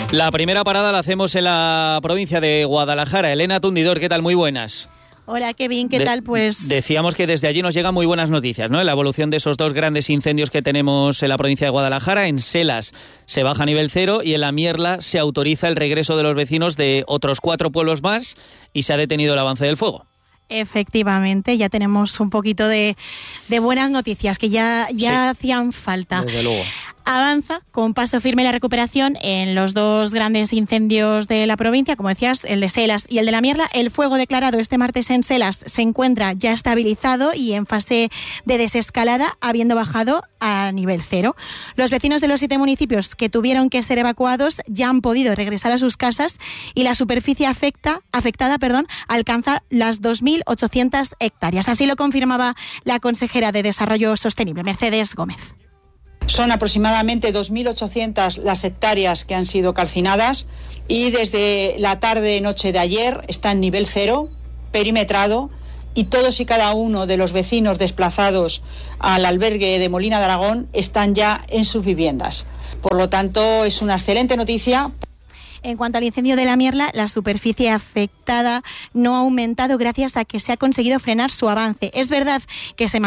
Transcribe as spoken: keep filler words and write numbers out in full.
La primera parada la hacemos en la provincia de Guadalajara. Elena Tundidor, ¿qué tal? Muy buenas. Hola, Kevin, ¿qué de- tal? Pues Decíamos que desde allí nos llegan muy buenas noticias, ¿no? La evolución de esos dos grandes incendios que tenemos en la provincia de Guadalajara. En Selas se baja a nivel cero y en La Mierla se autoriza el regreso de los vecinos de otros cuatro pueblos más y se ha detenido el avance del fuego. efectivamente, ya tenemos un poquito de, de buenas noticias que ya, ya Sí. hacían falta. Desde luego. Avanza con paso firme la recuperación en los dos grandes incendios de la provincia, como decías, el de Selas y el de La Mierla. El fuego declarado este martes en Selas se encuentra ya estabilizado y en fase de desescalada, habiendo bajado a nivel cero. Los vecinos de los siete municipios que tuvieron que ser evacuados ya han podido regresar a sus casas y la superficie afecta, afectada perdón, alcanza las dos mil ochocientas hectáreas. Así lo confirmaba la consejera de Desarrollo Sostenible, Mercedes Gómez. Son aproximadamente dos mil ochocientas las hectáreas que han sido calcinadas y desde la tarde-noche de ayer está en nivel cero, perimetrado, y todos y cada uno de los vecinos desplazados al albergue de Molina de Aragón están ya en sus viviendas. Por lo tanto, es una excelente noticia. En cuanto al incendio de La Mierla, la superficie afectada no ha aumentado gracias a que se ha conseguido frenar su avance. Es verdad que se